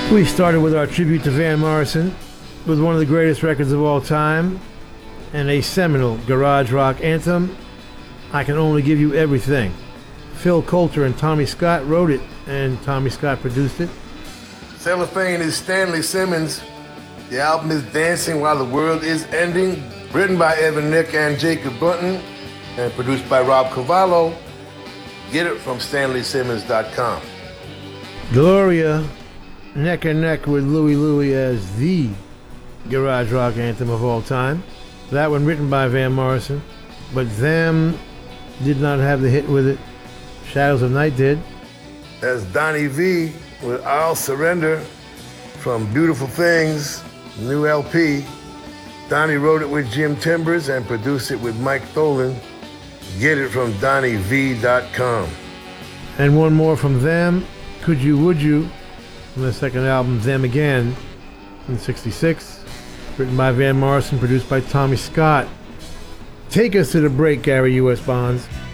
We started with our tribute to Van Morrison with one of the greatest records of all time and a seminal garage rock anthem, I Can Only Give You Everything. Phil Coulter and Tommy Scott wrote it, and Tommy Scott produced it. Cellophane is Stanley Simmons. The album is Dancing While the World Is Ending, written by Evan Nick and Jacob Bunton, and produced by Rob Cavallo. Get it from StanleySimmons.com. Gloria, neck and neck with Louie Louie as the garage rock anthem of all time. That one written by Van Morrison, but Them did not have the hit with it. Shadows of Night did. As Donnie V with I'll Surrender from Beautiful Things, new LP. Donnie wrote it with Jim Timbers and produced it with Mike Tholen. Get it from DonnieV.com. And one more from them, Could You Would You, from the second album, Them Again, in '66. Written by Van Morrison, produced by Tommy Scott. Take us to the break, Gary U.S. Bonds.